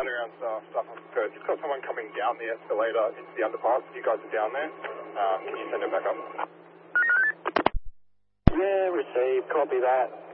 underground stuff on Perth. Just got someone coming down the escalator into the underpass. You guys are down there. Can you send it back up? Yeah, received. Copy that.